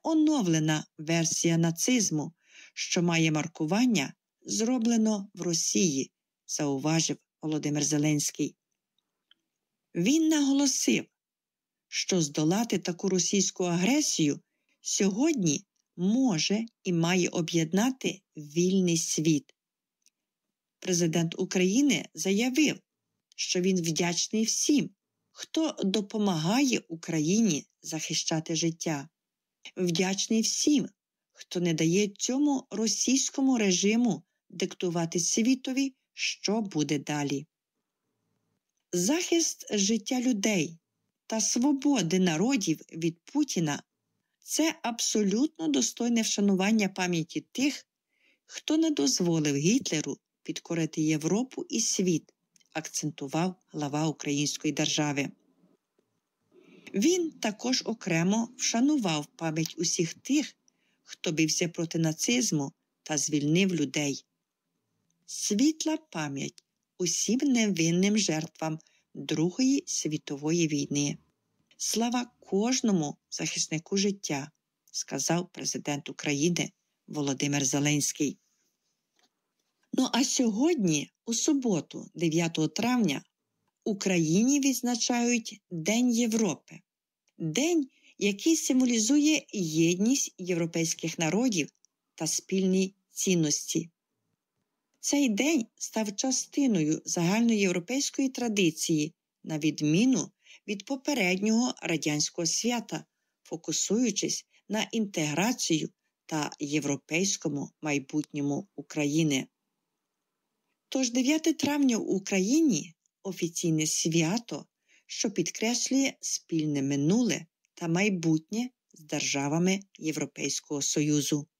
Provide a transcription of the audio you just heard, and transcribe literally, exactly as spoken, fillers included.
оновлена версія нацизму, що має маркування «Зроблено в Росії», зауважив Володимир Зеленський. Він наголосив, що здолати таку російську агресію сьогодні може і має об'єднати вільний світ. Президент України заявив, що він вдячний всім, хто допомагає Україні захищати життя. Вдячний всім, хто не дає цьому російському режиму диктувати світові, що буде далі. Захист життя людей та свободи народів від Путіна – це абсолютно достойне вшанування пам'яті тих, хто не дозволив Гітлеру підкорити Європу і світ, акцентував глава Української держави. Він також окремо вшанував пам'ять усіх тих, хто бився проти нацизму та звільнив людей. Світла пам'ять усім невинним жертвам Другої світової війни. Слава кожному захиснику життя, сказав президент України Володимир Зеленський. Ну а сьогодні, у суботу, дев'ятого травня, в Україні відзначають День Європи. День, який символізує єдність європейських народів та спільні цінності. Цей день став частиною загальноєвропейської традиції, на відміну від попереднього радянського свята, фокусуючись на інтеграцію та європейському майбутньому України. Тож дев'яте травня в Україні – офіційне свято, що підкреслює спільне минуле та майбутнє з державами Європейського Союзу.